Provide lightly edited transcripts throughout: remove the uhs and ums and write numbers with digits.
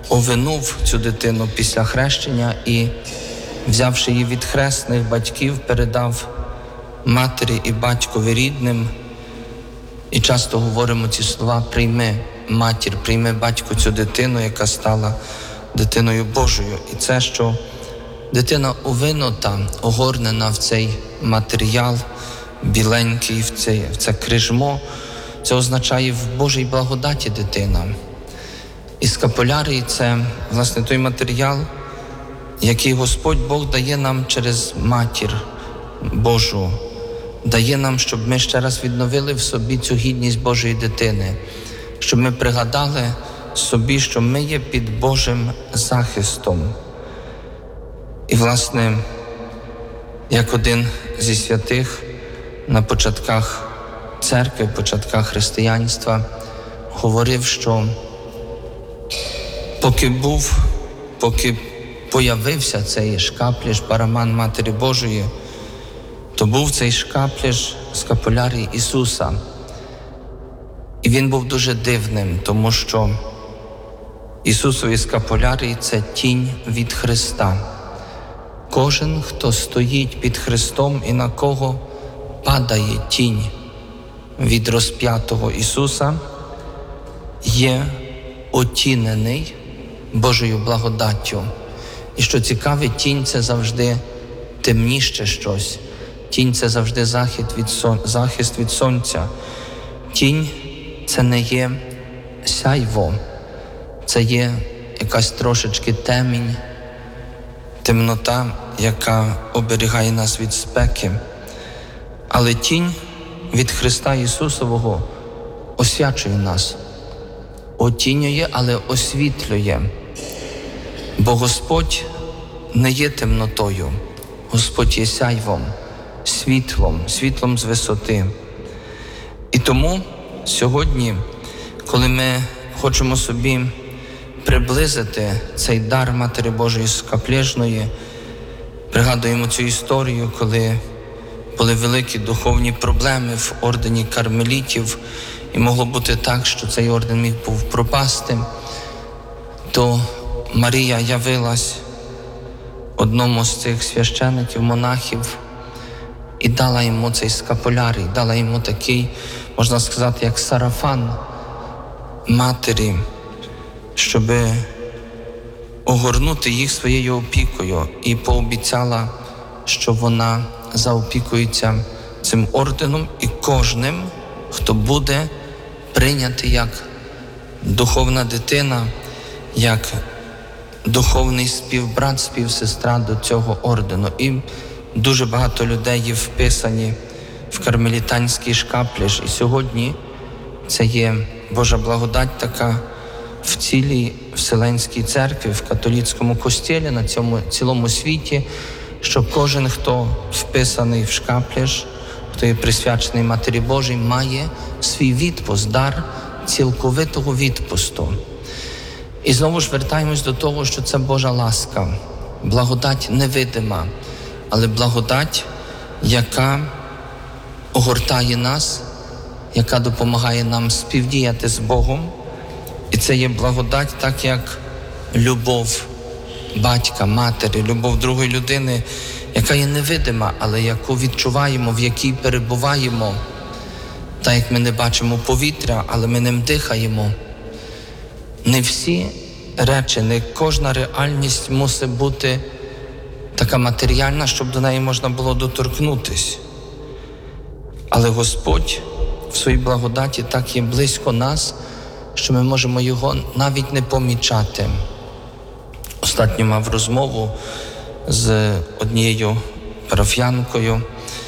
овинув цю дитину після хрещення і, взявши її від хресних батьків, передав матері і батькові рідним. І часто говоримо ці слова: прийми матір, прийми батько цю дитину, яка стала дитиною Божою. І це, що дитина овинута, огорнена в цей матеріал біленький, в це крижмо, це означає в Божій благодаті дитина. І скапулярій – це, власне, той матеріал, який Господь Бог дає нам через Матір Божу, дає нам, щоб ми ще раз відновили в собі цю гідність Божої дитини, щоб ми пригадали собі, що ми є під Божим захистом. І, власне, як один зі святих на початках церкви, початках християнства говорив, що поки появився цей шкапліш, параман Матері Божої, то був цей шкапліш скапулярій Ісуса. І він був дуже дивним, тому що Ісусові скапулярій – це тінь від Христа. Кожен, хто стоїть під Христом і на кого падає тінь від розп'ятого Ісуса, є отінений Божою благодаттю. І що цікаве, тінь – це завжди темніше щось. Тінь – це завжди захист від сонця. Тінь – це не є сяйво, це є якась трошечки темінь, темнота, яка оберігає нас від спеки. Але тінь від Христа Ісусового освячує нас, отінює, але освітлює. Бо Господь не є темнотою, Господь є сяйвом, світлом з висоти. І тому сьогодні, коли ми хочемо собі приблизити цей дар Матері Божої скапляжної, пригадуємо цю історію, коли були великі духовні проблеми в ордені кармелітів, і могло бути так, що цей орден міг був пропасти, то Марія явилась одному з цих священиків, монахів, і дала йому цей скапулярій, дала йому такий, можна сказати, як сарафан матері, щоб огорнути їх своєю опікою, і пообіцяла, що вона заопікується цим орденом і кожним, хто буде прийнятий як духовна дитина, як духовний співбрат, співсестра до цього ордену. І дуже багато людей є вписані в кармелітанський шкапліш. І сьогодні це є Божа благодать така в цілій Вселенській церкві, в католицькому костілі, на цьому цілому світі, що кожен, хто вписаний в шкапліш, хто є присвячений Матері Божій, має свій відпуст, дар цілковитого відпусту. І знову ж вертаємось до того, що це Божа ласка, благодать невидима, але благодать, яка огортає нас, яка допомагає нам співдіяти з Богом. І це є благодать, так як любов батька, матері, любов другої людини, яка є невидима, але яку відчуваємо, в якій перебуваємо. Так як ми не бачимо повітря, але ми ним дихаємо. Не всі речі, не кожна реальність мусить бути така матеріальна, щоб до неї можна було доторкнутись. Але Господь в своїй благодаті так є близько нас, що ми можемо його навіть не помічати. Остатньо мав розмову з однією парафіянкою,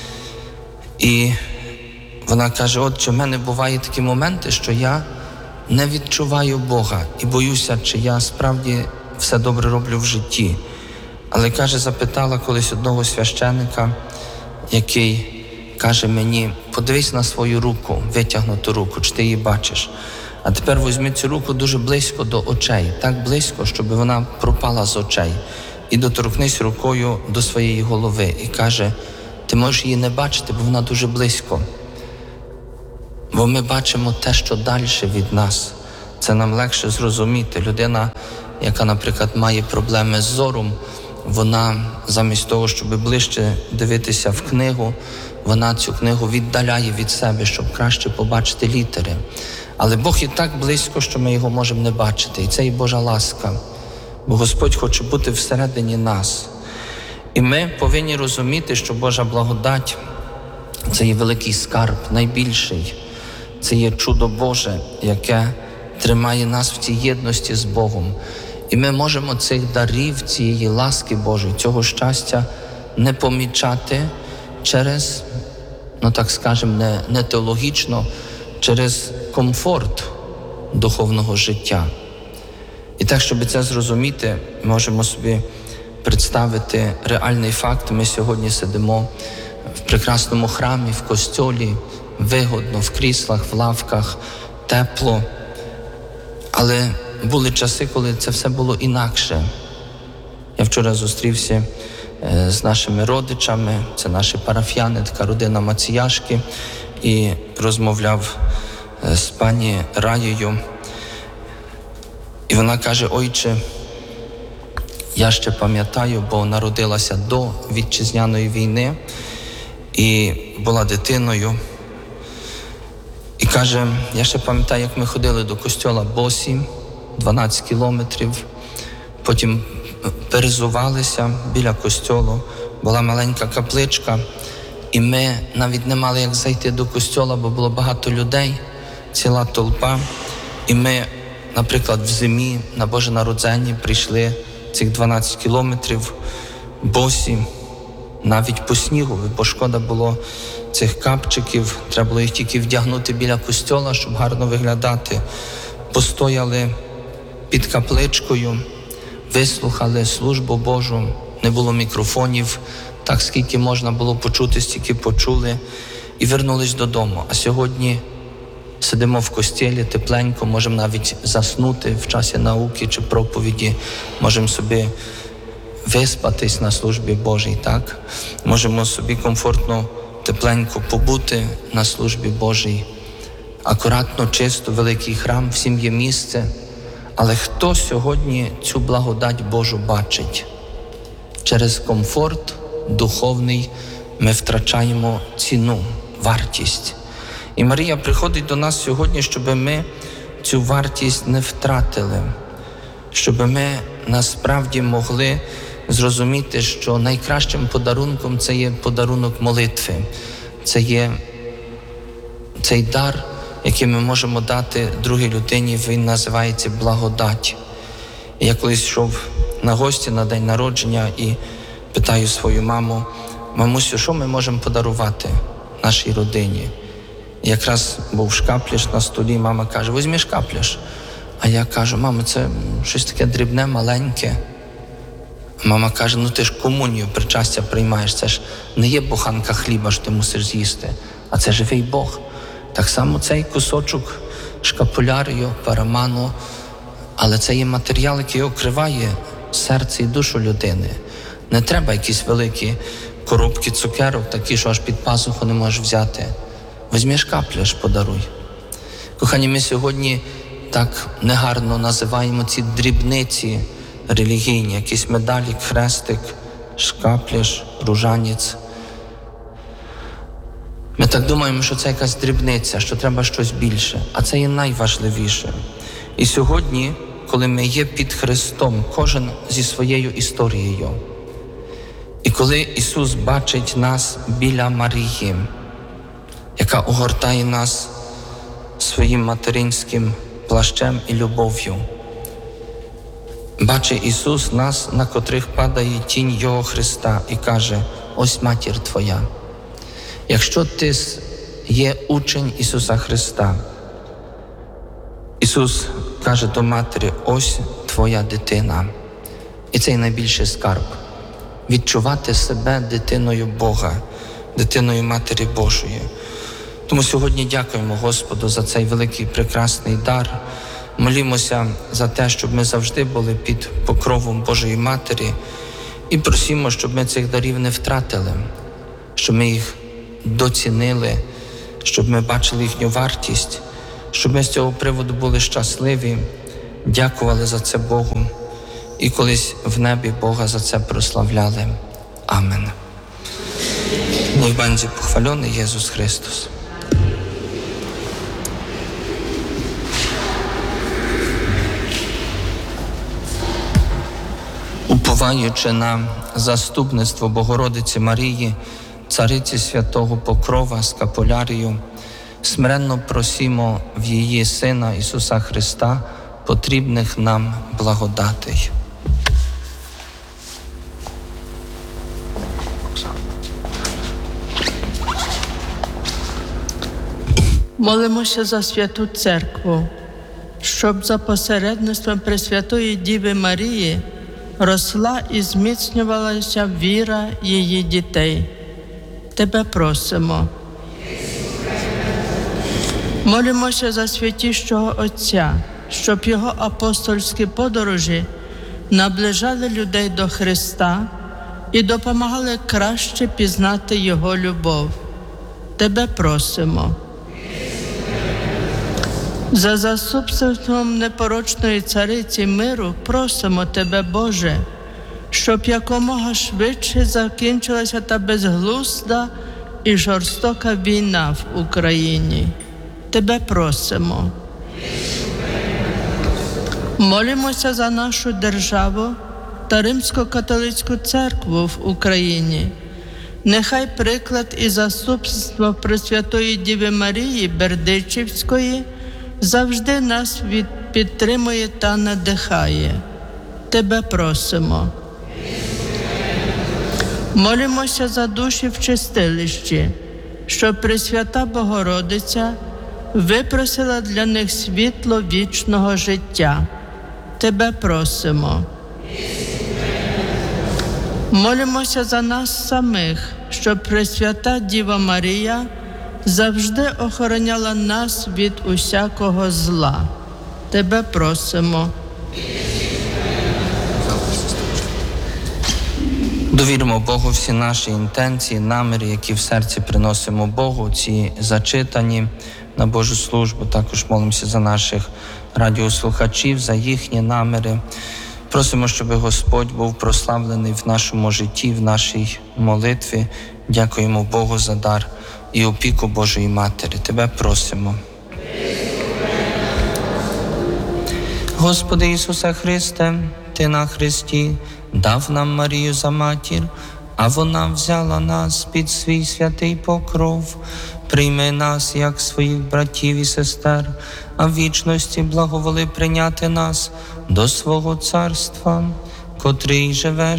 і вона каже: отче, в мене бувають такі моменти, що я не відчуваю Бога і боюся, чи я справді все добре роблю в житті. Але, каже, запитала колись одного священика, який каже мені: подивись на свою руку, витягнуту руку, чи ти її бачиш. А тепер візьми цю руку дуже близько до очей, так близько, щоб вона пропала з очей. І доторкнись рукою до своєї голови. І каже: ти можеш її не бачити, бо вона дуже близько. Бо ми бачимо те, що далі від нас. це нам легше зрозуміти. Людина, яка, наприклад, має проблеми з зором, вона замість того, щоб ближче дивитися в книгу, вона цю книгу віддаляє від себе, щоб краще побачити літери. Але Бог і так близько, що ми його можемо не бачити. І це і Божа ласка. Бо Господь хоче бути всередині нас. І ми повинні розуміти, що Божа благодать – це є великий скарб, найбільший. Це є чудо Боже, яке тримає нас в цій єдності з Богом. І ми можемо цих дарів, цієї ласки Божої, цього щастя не помічати через, так скажемо, не теологічно, через комфорт духовного життя. І так, щоб це зрозуміти, можемо собі представити реальний факт. Ми сьогодні сидимо в прекрасному храмі, в костьолі, вигодно, в кріслах, в лавках, тепло. Але були часи, коли це все було інакше. Я вчора зустрівся з нашими родичами, це наші парафіяни, така родина Маціяшки, і розмовляв з пані Раєю. І вона каже: «Ойче, я ще пам'ятаю, бо народилася до Вітчизняної війни і була дитиною. І каже, я ще пам'ятаю, як ми ходили до костьола босі, 12 кілометрів, потім перезувалися біля костьолу, була маленька капличка, і ми навіть не мали як зайти до костьола, бо було багато людей, ціла толпа. І ми, наприклад, в зимі на Боже народження прийшли цих 12 кілометрів босі, навіть по снігу, бо шкода було цих капчиків, треба було їх тільки вдягнути біля костьола, щоб гарно виглядати. Постояли під капличкою, вислухали службу Божу, не було мікрофонів, так скільки можна було почути, стільки почули, і вернулись додому. А сьогодні сидимо в костілі тепленько, можемо навіть заснути в часі науки чи проповіді, можемо собі виспатись на службі Божій, так? Можемо собі комфортно, тепленько побути на службі Божій. Акуратно, чисто, великий храм, всім є місце. Але хто сьогодні цю благодать Божу бачить? Через комфорт духовний ми втрачаємо ціну, вартість. І Марія приходить до нас сьогодні, щоб ми цю вартість не втратили, щоб ми насправді могли зрозуміти, що найкращим подарунком це є подарунок молитви. Це є цей дар, який ми можемо дати другій людині, він називається благодать. Я колись йшов на гості на день народження і питаю свою маму: «Мамусю, що ми можемо подарувати нашій родині?» І якраз був шкапляш на столі, мама каже: «Візьми шкапляш». А я кажу: «Мамо, це щось таке дрібне, маленьке». Мама каже: «Ну ти ж комунію, причастя приймаєш, це ж не є буханка хліба, що ти мусиш з'їсти, а це живий Бог». Так само цей кусочок шкапулярію, параману, але це є матеріал, який окриває серце і душу людини. Не треба якісь великі коробки цукерок, такі, що аж під пазуху не можеш взяти. Візьми шкапляш, подаруй. Кохані, ми сьогодні так негарно називаємо ці дрібниці релігійні, якісь медалі, хрестик, шкапляш, ружанець. Ми так думаємо, що це якась дрібниця, що треба щось більше, а це є найважливіше. І сьогодні, коли ми є під Христом, кожен зі своєю історією, і коли Ісус бачить нас біля Марії, яка огортає нас своїм материнським плащем і любов'ю, бачить Ісус нас, на котрих падає тінь Його Христа, і каже: «Ось матір твоя». Якщо ти є учень Ісуса Христа, Ісус каже до матері: «Ось твоя дитина». І це найбільший скарб – відчувати себе дитиною Бога, дитиною Матері Божої. Тому сьогодні дякуємо Господу за цей великий прекрасний дар. Молімося за те, щоб ми завжди були під покровом Божої Матері, і просимо, щоб ми цих дарів не втратили, щоб ми їх доцінили, щоб ми бачили їхню вартість, щоб ми з цього приводу були щасливі, дякували за це Богу і колись в небі Бога за це прославляли. Amen. Niech będzie pochwalony Jezus Chrystus. Уповаючи на заступництво Богородиці Марії, Цариці Святого Покрова, Скапулярію, смиренно просимо в її Сина Ісуса Христа потрібних нам благодатей. Молимося за Святу Церкву, щоб за посередництвом Пресвятої Діви Марії росла і зміцнювалася віра її дітей. Тебе просимо. Молимося за святішого Отця, щоб його апостольські подорожі наближали людей до Христа і допомагали краще пізнати Його любов. Тебе просимо. За заступництвом непорочної Цариці миру просимо Тебе, Боже, щоб якомога швидше закінчилася та безглузда і жорстока війна в Україні. Тебе просимо. Молимося за нашу державу та Римсько-католицьку церкву в Україні. Нехай приклад і заступництво Пресвятої Діви Марії Бердичівської завжди нас підтримує та надихає. Тебе просимо. Молимося за душі в чистилищі, щоб Пресвята Богородиця випросила для них світло вічного життя. Тебе просимо. Молимося за нас самих, щоб Пресвята Діва Марія завжди охороняла нас від усякого зла. Тебе просимо. Довіримо Богу всі наші інтенції, наміри, які в серці приносимо Богу, ці зачитані на Божу службу. Також молимося за наших радіослухачів, за їхні наміри. Просимо, щоб Господь був прославлений в нашому житті, в нашій молитві. Дякуємо Богу за дар і опіку Божої Матері. Тебе просимо. Господи Ісусе Христе, Ти на хресті дав нам Марію за матір, а вона взяла нас під свій святий покров. Прийми нас, як своїх братів і сестер, а в вічності благоволи прийняти нас до свого царства, котрий живе